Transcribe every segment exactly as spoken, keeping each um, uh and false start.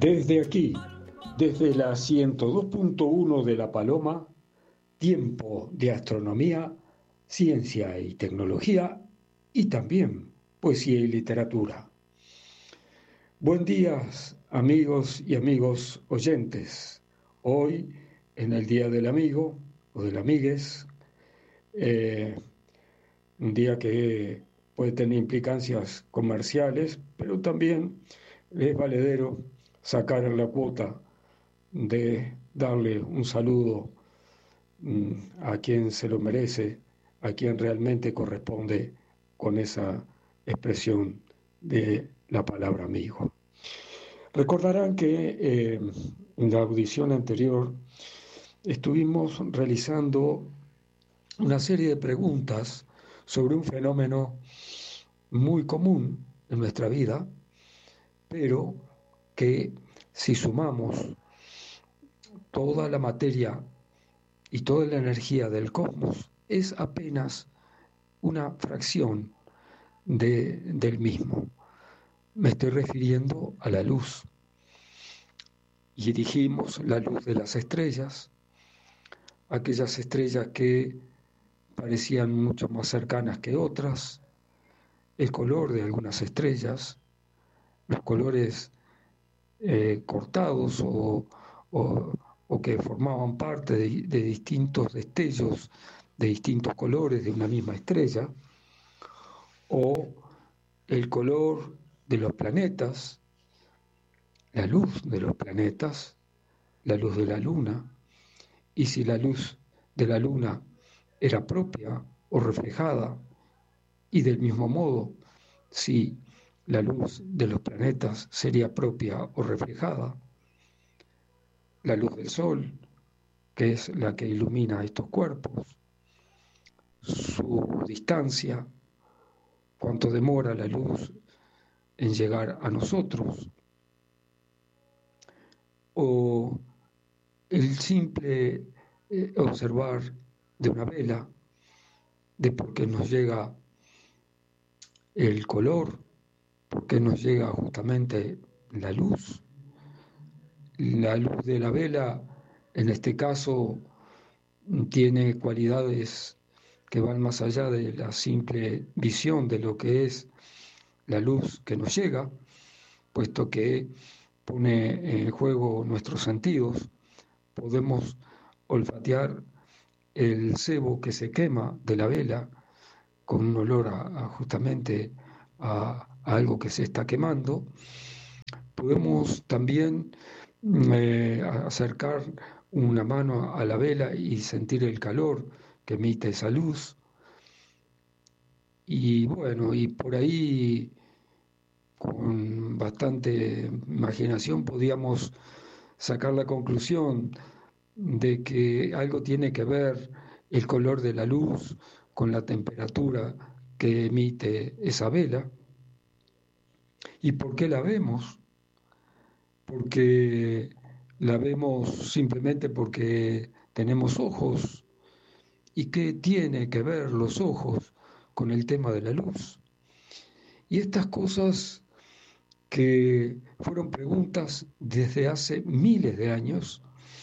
Desde aquí, desde la ciento dos punto uno de La Paloma, tiempo de astronomía, ciencia y tecnología y también poesía y literatura. Buen día, amigos y amigos oyentes. Hoy, en el Día del Amigo o del Amigues, eh, un día que puede tener implicancias comerciales, pero también es valedero sacar la cuota de darle un saludo mm, a quien se lo merece, a quien realmente corresponde con esa expresión de la palabra amigo. Recordarán que eh, en la audición anterior estuvimos realizando una serie de preguntas sobre un fenómeno muy común en nuestra vida, pero que si sumamos toda la materia y toda la energía del cosmos, es apenas una fracción de, del mismo. Me estoy refiriendo a la luz. Y dijimos la luz de las estrellas, aquellas estrellas que parecían mucho más cercanas que otras, el color de algunas estrellas, los colores eh, cortados o, o, o que formaban parte de, de distintos destellos de distintos colores de una misma estrella, o el color de los planetas, la luz de los planetas, la luz de la luna, y si la luz de la luna era propia o reflejada, y del mismo modo, si la luz de los planetas sería propia o reflejada, la luz del sol, que es la que ilumina estos cuerpos, su distancia, cuánto demora la luz en llegar a nosotros, o el simple eh, observar de una vela, de por qué nos llega el color, por qué nos llega justamente la luz. La luz de la vela, en este caso, tiene cualidades que van más allá de la simple visión de lo que es la luz que nos llega, puesto que pone en juego nuestros sentidos. Podemos olfatear el sebo que se quema de la vela con un olor a, a justamente a, a algo que se está quemando. Podemos también eh, acercar una mano a la vela y sentir el calor que emite esa luz. Y bueno, y por ahí con bastante imaginación podíamos sacar la conclusión de que algo tiene que ver el color de la luz con la temperatura que emite esa vela. ¿Y por qué la vemos? Porque la vemos simplemente porque tenemos ojos. ¿Y qué tiene que ver los ojos con el tema de la luz? Y estas cosas que fueron preguntas desde hace miles de años,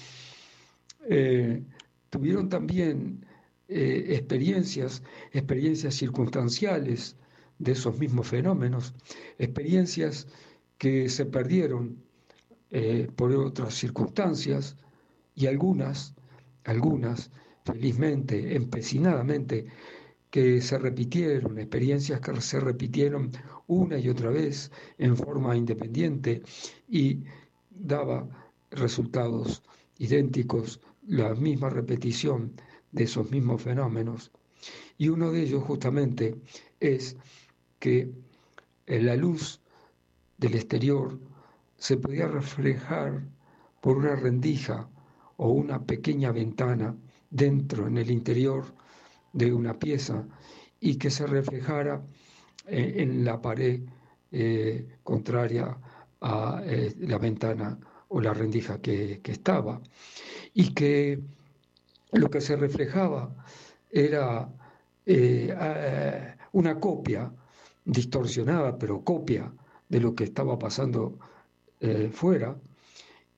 eh, tuvieron también eh, experiencias, experiencias circunstanciales de esos mismos fenómenos, experiencias que se perdieron eh, por otras circunstancias y algunas, algunas, felizmente, empecinadamente, que se repitieron, experiencias que se repitieron una y otra vez en forma independiente y daba resultados idénticos, la misma repetición de esos mismos fenómenos. Y uno de ellos justamente es que la luz del exterior se podía reflejar por una rendija o una pequeña ventana dentro, en el interior de una pieza, y que se reflejara eh, en la pared eh, contraria a eh, la ventana o la rendija que, que estaba, y que lo que se reflejaba era eh, eh, una copia distorsionada, pero copia de lo que estaba pasando eh, fuera,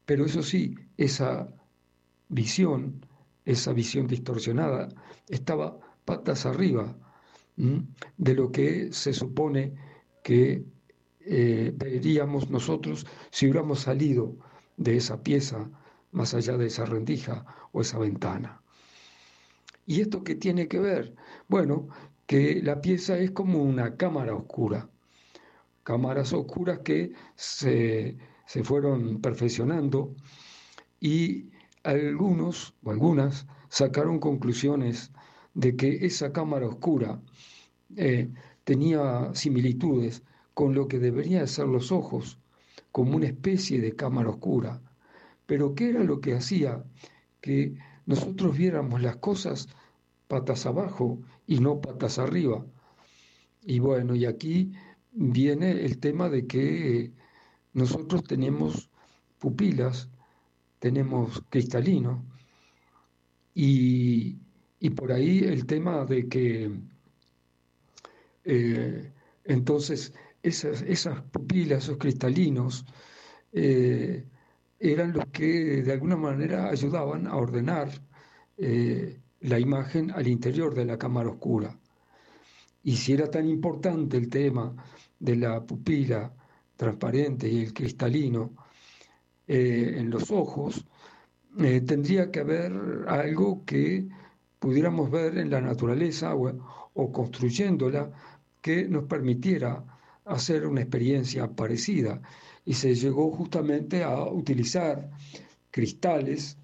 Pero eso sí, esa visión, esa visión distorsionada, estaba patas arriba, ¿m? De lo que se supone que eh, veríamos nosotros si hubiéramos salido de esa pieza, más allá de esa rendija o esa ventana. ¿Y esto qué tiene que ver? Bueno, que la pieza es como una cámara oscura, cámaras oscuras que se, se fueron perfeccionando y algunos o algunas sacaron conclusiones de que esa cámara oscura eh, tenía similitudes con lo que deberían ser los ojos, como una especie de cámara oscura. Pero ¿qué era lo que hacía que nosotros viéramos las cosas patas abajo y no patas arriba? Y bueno, y aquí viene el tema de que eh, nosotros tenemos pupilas, tenemos cristalino, y, y por ahí el tema de que eh, entonces esas, esas pupilas, esos cristalinos, eh, eran los que de alguna manera ayudaban a ordenar eh, la imagen al interior de la cámara oscura. Y si era tan importante el tema de la pupila transparente y el cristalino eh, en los ojos, eh, tendría que haber algo que pudiéramos ver en la naturaleza o, o construyéndola que nos permitiera hacer una experiencia parecida. Y se llegó justamente a utilizar cristales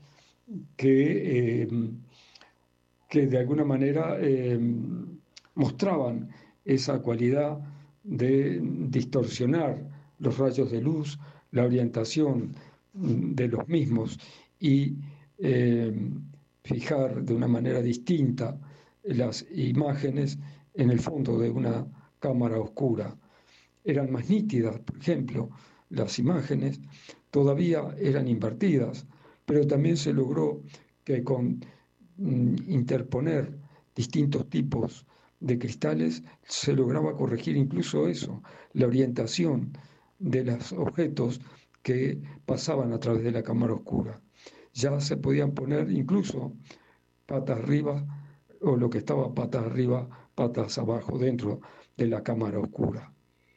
que, eh, que de alguna manera eh, mostraban esa cualidad de distorsionar los rayos de luz, la orientación de los mismos y eh, fijar de una manera distinta las imágenes en el fondo de una cámara oscura. Eran más nítidas, por ejemplo, las imágenes todavía eran invertidas, pero también se logró que con mm, interponer distintos tipos de cristales se lograba corregir incluso eso, la orientación de los objetos que pasaban a través de la cámara oscura. Ya se podían poner incluso patas arriba o lo que estaba patas arriba, patas abajo dentro de la cámara oscura.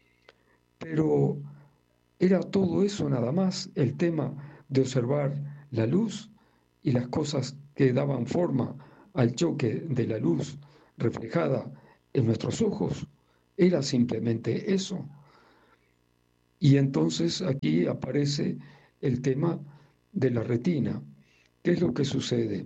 Pero era todo eso nada más, el tema de observar la luz y las cosas que daban forma al choque de la luz reflejada en nuestros ojos. Era simplemente eso. Y entonces aquí aparece el tema de la retina. ¿Qué es lo que sucede?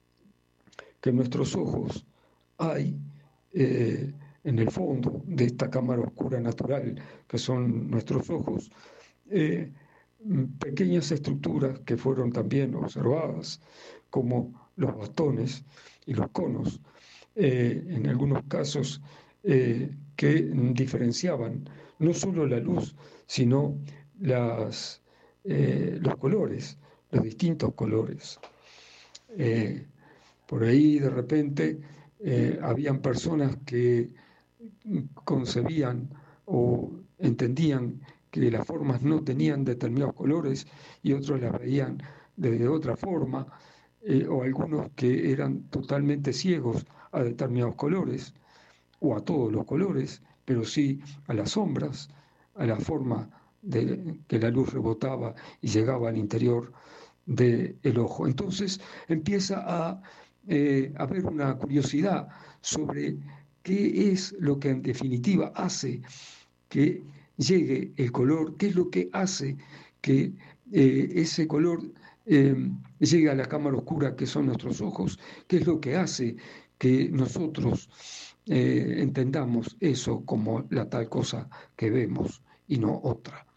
Que en nuestros ojos hay, eh, en el fondo de esta cámara oscura natural, que son nuestros ojos, eh, pequeñas estructuras que fueron también observadas, como los bastones y los conos, eh, en algunos casos eh, que diferenciaban no solo la luz, sino las, eh, los colores, los distintos colores. Eh, por ahí de repente eh, habían personas que concebían o entendían que las formas no tenían determinados colores y otros las veían de otra forma, eh, o algunos que eran totalmente ciegos a determinados colores o a todos los colores, pero sí a las sombras, a la forma de que la luz rebotaba y llegaba al interior del ojo. Entonces empieza a eh, haber una curiosidad sobre qué es lo que en definitiva hace que llegue el color, qué es lo que hace que eh, ese color eh, llegue a la cámara oscura que son nuestros ojos, qué es lo que hace que nosotros eh, entendamos eso como la tal cosa que vemos y no otra.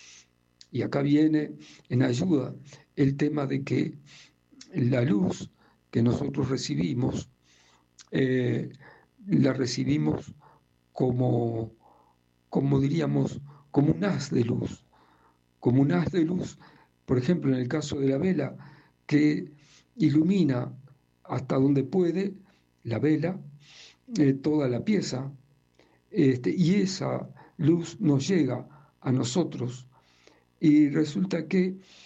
Y acá viene en ayuda el tema de que la luz que nosotros recibimos, eh, la recibimos como, como diríamos, como un haz de luz, como un haz de luz, por ejemplo, en el caso de la vela, que ilumina hasta donde puede la vela, eh, toda la pieza, este, y esa luz nos llega a nosotros y resulta que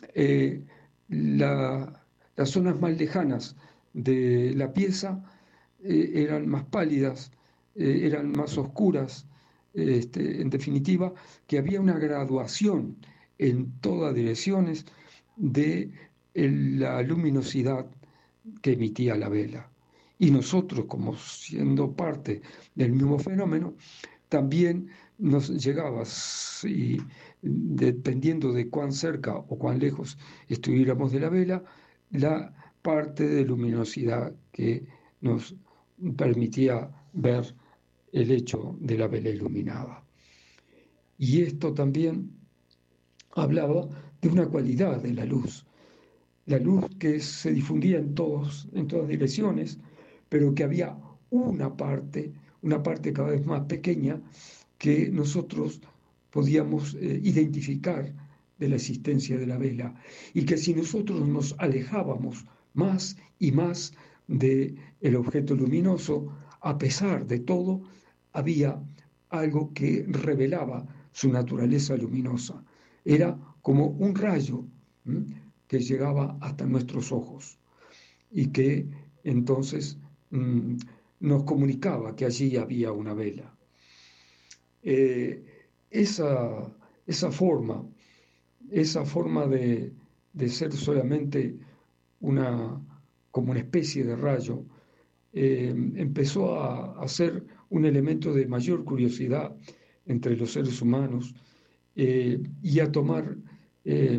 eh, la, las zonas más lejanas de la pieza eh, eran más pálidas, eh, eran más oscuras, este, en definitiva, que había una graduación en todas direcciones de el- la luminosidad que emitía la vela. Y nosotros, como siendo parte del mismo fenómeno, también nos llegaba, y dependiendo de cuán cerca o cuán lejos estuviéramos de la vela, la parte de luminosidad que nos permitía ver el hecho de la vela iluminada. Y esto también hablaba de una cualidad de la luz, la luz que se difundía en todos, en todas direcciones, pero que había una parte, una parte cada vez más pequeña que nosotros podíamos eh, identificar de la existencia de la vela, y que si nosotros nos alejábamos más y más del objeto luminoso, a pesar de todo, había algo que revelaba su naturaleza luminosa. Era como un rayo, ¿m? que llegaba hasta nuestros ojos y que entonces mmm, nos comunicaba que allí había una vela. Eh, esa, esa forma, esa forma de, de ser solamente una, como una especie de rayo, eh, empezó a, a ser un elemento de mayor curiosidad entre los seres humanos, eh, y a tomar eh,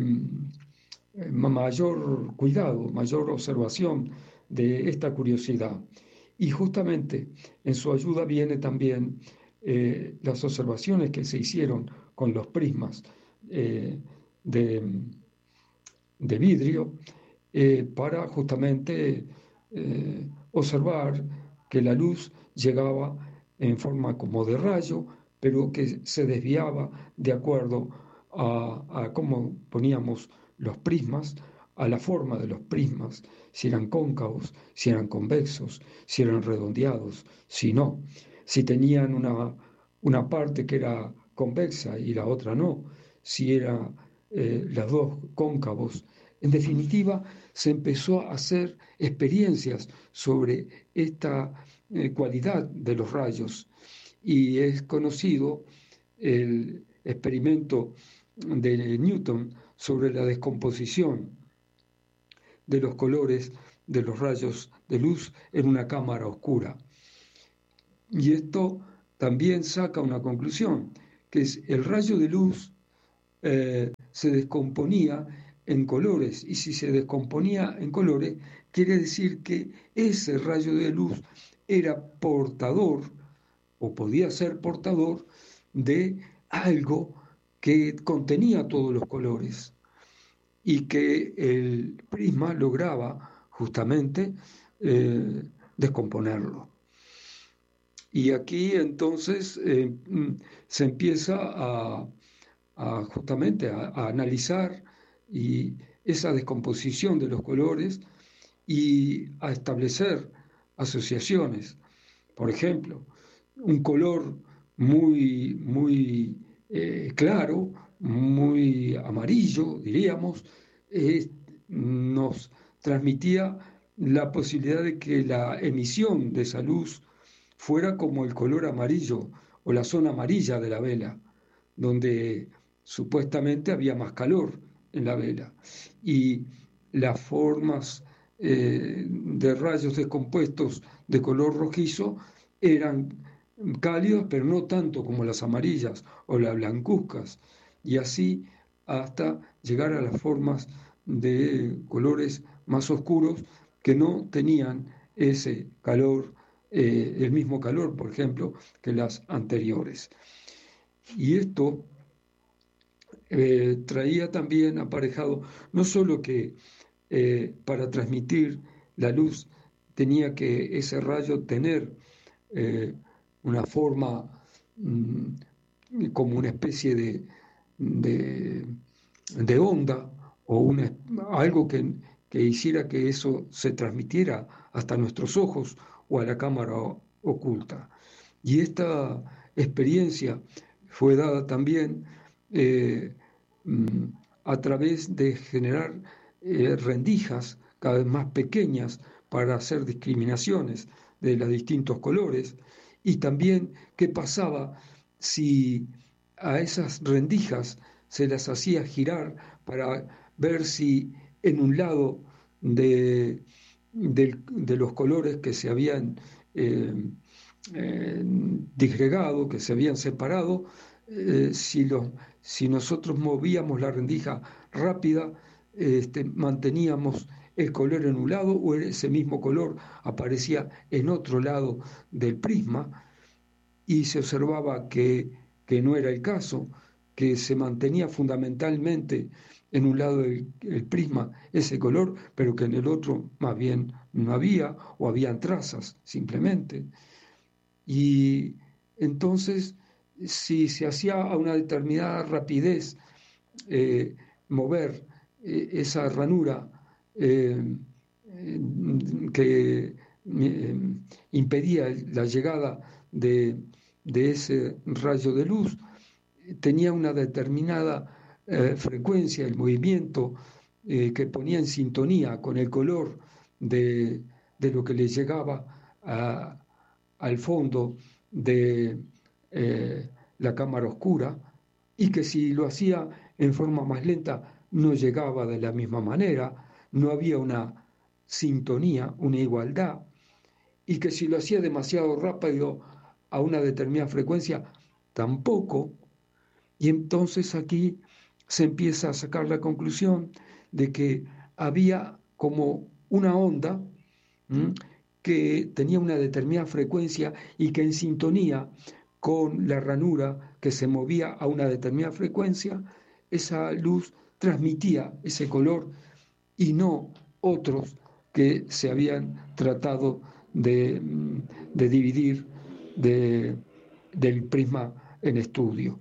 mayor cuidado, mayor observación de esta curiosidad. Y justamente en su ayuda viene también eh, las observaciones que se hicieron con los prismas eh, de, de, vidrio, eh, para justamente eh, observar que la luz llegaba en forma como de rayo, pero que se desviaba de acuerdo a, a cómo poníamos los prismas, a la forma de los prismas, si eran cóncavos, si eran convexos, si eran redondeados, si no, si tenían una, una parte que era convexa y la otra no, si eran eh, las dos cóncavos. En definitiva, se empezó a hacer experiencias sobre esta eh, cualidad de los rayos, y es conocido el experimento de Newton sobre la descomposición de los colores de los rayos de luz en una cámara oscura. Y esto también saca una conclusión, que es el rayo de luz eh, se descomponía en colores, y si se descomponía en colores, quiere decir que ese rayo de luz era portador, o podía ser portador, de algo que contenía todos los colores, y que el prisma lograba justamente eh, descomponerlo. Y aquí entonces eh, se empieza a, a justamente a, a analizar y esa descomposición de los colores, y a establecer asociaciones. Por ejemplo, un color muy, muy eh, claro, muy amarillo, diríamos, eh, nos transmitía la posibilidad de que la emisión de esa luz fuera como el color amarillo o la zona amarilla de la vela, donde supuestamente había más calor en la vela. Y las formas eh, de rayos descompuestos de color rojizo eran cálidos, pero no tanto como las amarillas o las blancuzcas, y así hasta llegar a las formas de colores más oscuros que no tenían ese calor, eh, el mismo calor, por ejemplo, que las anteriores. Y esto eh, traía también aparejado no solo que eh, para transmitir la luz tenía que ese rayo tener eh, una forma mmm, como una especie de, de, de onda, o una, algo que, que hiciera que eso se transmitiera hasta nuestros ojos o a la cámara oculta. Y esta experiencia fue dada también eh, a través de generar eh, rendijas cada vez más pequeñas para hacer discriminaciones de los distintos colores, y también qué pasaba si a esas rendijas se las hacía girar para ver si en un lado de, de, de los colores que se habían eh, eh, disgregado, que se habían separado, eh, si, los, si nosotros movíamos la rendija rápida, este, manteníamos el color en un lado o ese mismo color aparecía en otro lado del prisma, y se observaba que, que no era el caso, que se mantenía fundamentalmente en un lado del el prisma ese color, pero que en el otro más bien no había, o habían trazas simplemente. Y entonces, si se hacía a una determinada rapidez eh, mover eh, esa ranura eh, eh, que eh, impedía la llegada de, de ese rayo de luz, tenía una determinada eh, frecuencia, el movimiento eh, que ponía en sintonía con el color de, de lo que le llegaba a, al fondo de eh, la cámara oscura, y que si lo hacía en forma más lenta no llegaba de la misma manera, no había una sintonía, una igualdad, y que si lo hacía demasiado rápido a una determinada frecuencia, tampoco. Y entonces aquí se empieza a sacar la conclusión de que había como una onda, ¿m?, que tenía una determinada frecuencia y que en sintonía con la ranura que se movía a una determinada frecuencia, esa luz transmitía ese color y no otros que se habían tratado de, de dividir de, del prisma en estudio.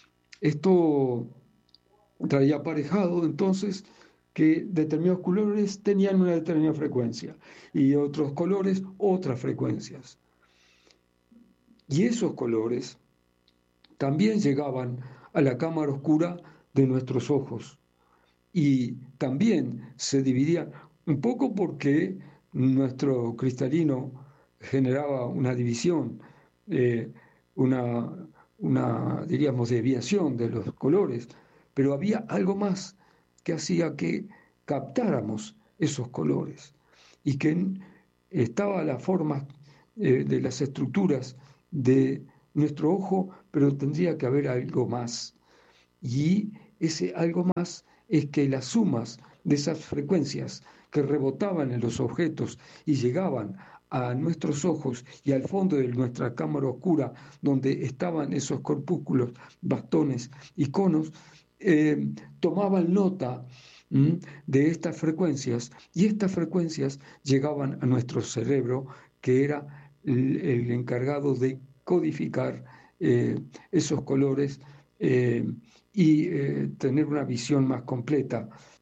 Esto traía aparejado entonces que determinados colores tenían una determinada frecuencia y otros colores otras frecuencias. Y esos colores también llegaban a la cámara oscura de nuestros ojos y también se dividían un poco porque nuestro cristalino generaba una división, eh, una, una, diríamos, desviación de los colores, pero había algo más que hacía que captáramos esos colores y que estaba la forma eh, de las estructuras de nuestro ojo, pero tendría que haber algo más. Y ese algo más es que las sumas de esas frecuencias que rebotaban en los objetos y llegaban a nuestros ojos y al fondo de nuestra cámara oscura, donde estaban esos corpúsculos, bastones y conos, eh, tomaban nota ¿m? de estas frecuencias, y estas frecuencias llegaban a nuestro cerebro, que era el, el encargado de codificar eh, esos colores eh, y eh, tener una visión más completa